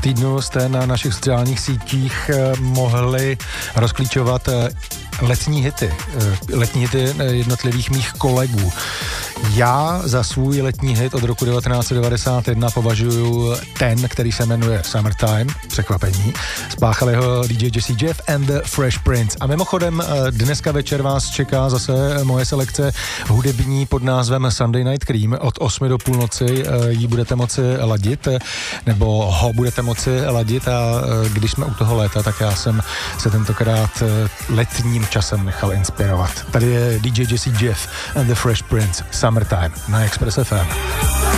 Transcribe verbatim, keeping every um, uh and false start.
týdnu jste na našich sociálních sítích mohli rozklíčovat letní hity, letní hity jednotlivých mých kolegů. Já za svůj letní hit od roku devatenáct set devadesát jedna považuji ten, který se jmenuje Summertime, překvapení. Spáchali ho D J Jesse Jeff and the Fresh Prince. A mimochodem dneska večer vás čeká zase moje selekce hudební pod názvem Sunday Night Cream. Od osmi do půlnoci ji budete moci ladit, nebo ho budete moci ladit, a když jsme u toho léta, tak já jsem se tentokrát letním časem nechal inspirovat. Tady je D J Jesse Jeff and the Fresh Prince, Summertime na Express F M.